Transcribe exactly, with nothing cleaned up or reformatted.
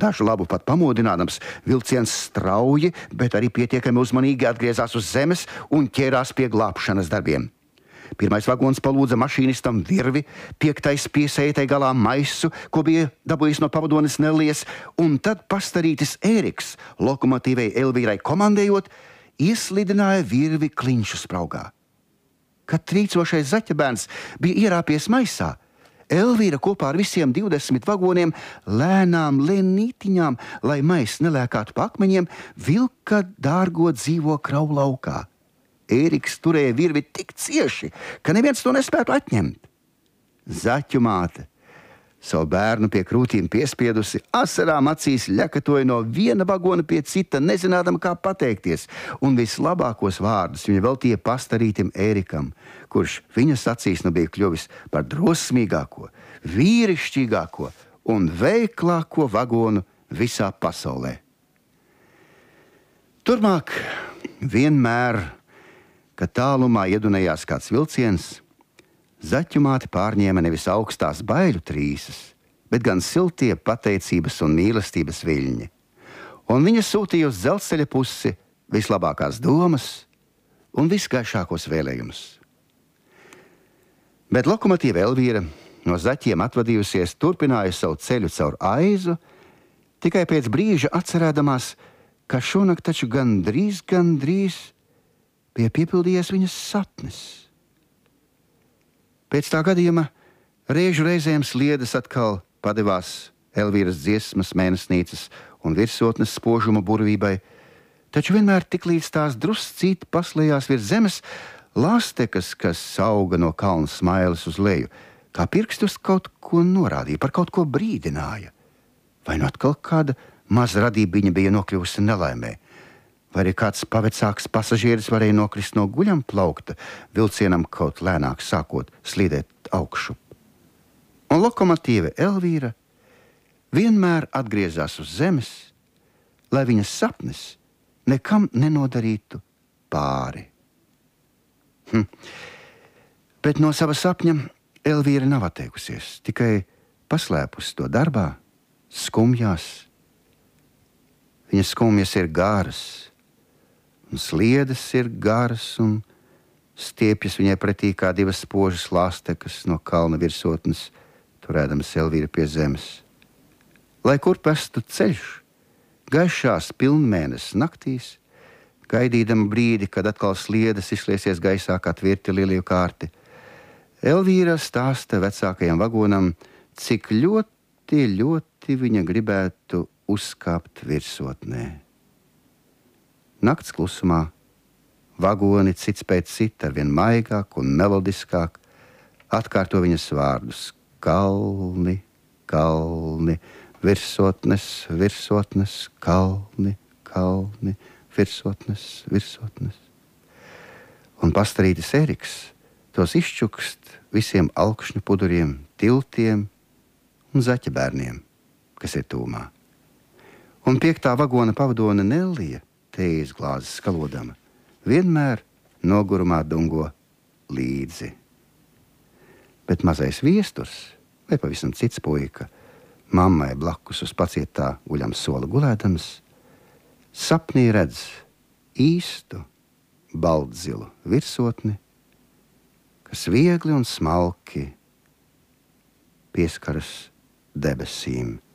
dažu labu pat pamodinādams, vilciens strauji, bet arī pietiekami uzmanīgi atgriezās uz zemes un ķērās pie glābšanas darbiem. Pirmais vagons palūdza mašīnistam virvi, piektais piesēja tai galā maisu, ko bija dabūjis no pavadones Nellijas, un tad pastarītis Ēriks, lokomotīvei Elvīrai komandējot, ieslidināja virvi kliņšu spraugā. Kad trīcošais zaķabērns bija ierāpies maisā, Elvīra kopā ar visiem divdesmit vagoniem lēnām lēnītiņām, lai maiss nelēkātu pa akmeņiem, vilka dārgo dzīvo kravu laukā. Ēriks turēja virvi tik cieši, ka neviens to nespētu atņemt. Zaķu māte, savu bērnu pie krūtīm piespiedusi, asarām acīs ļakatoja no viena vagona pie cita, nezinādama, kā pateikties, un vislabākos vārdus viņa veltīja pastarītim Ērikam, kurš viņas acīs nu bija kļuvis par drosmīgāko, vīrišķīgāko un veiklāko vagonu visā pasaulē. Turmāk vienmēr, kad tālumā iedunējās kāds vilciens, zaķu māte pārņēma nevis augstās baiļu trīsas, bet gan siltie pateicības un mīlestības viļņi. Un viņa sūtīja uz dzelzceļa pusi vislabākās domas un visgaišākos vēlējumus. Bet lokomotīva Elvīra, no zaķiem atvadījusies, turpināja savu ceļu caur aizu, tikai pēc brīža atcerēdamās, ka šonakt taču gandrīz, gandrīz bija piepildījies viņas sapnis. Pēc tā gadījuma riežu reizēm sliedes atkal padevās Elvīras dziesmas, mēnesnīcas un virsotnes spožuma burvībai, taču vienmēr tik līdz tās druscīt paslējās virs zemes lāstekas, kas auga no kalna smailes uz leju, kā pirksti uz kaut ko norādīja, par kaut ko brīdināja. Vai nu atkal kāda maza radībiņa bija nokļuvusi nelaimē, vai arī kāds pavecāks pasažieris varēja nokrist no guļam plaukta, vilcienam kaut lēnāk sākot slīdēt augšu. Un lokomotīve Elvīra vienmēr atgriezās uz zemes, lai viņas sapnis nekam nenodarītu pāri. Hm. Bet no sava sapņa Elvīra nav atteikusies, tikai paslēpusi to darbā, skumjās. Viņas skumjas ir gāras, un sliedes ir garas, un stiepjas viņai pretī kā divas spožas lāstekas no kalna virsotnes, turēdamas Elvīra pie zemes. Lai kur pestu ceļš, gaišās pilnmēnesis naktīs, gaidīdama brīdi, kad atkal sliedes izsliesies gaisā kā tvirti liliju kārti, Elvīra stāsta vecākajam vagonam, cik ļoti, ļoti viņa gribētu uzkāpt virsotnē. Nakts klusumā vagoni cits pēc cita arvien maigāk un melodiskāk atkārto viņas vārdus: kalni, kalni, virsotnes, virsotnes, kalni, kalni, virsotnes, virsotnes. Un pastarītis Ēriks tos izčukst visiem alkšņu puduriem, tiltiem un zaķa bērniem, kas ir tūmā. Un piektā vagona pavadone Nellija, tejas glāzes skalodama, vienmēr nogurumā dungo līdzi. Bet mazais viesturs, vai pavisam cits puika, mammai blakus uz pacietā guļam sola gulēdams, sapnī redz īstu, baltzilu virsotni, kas viegli un smalki pieskaras debesīm.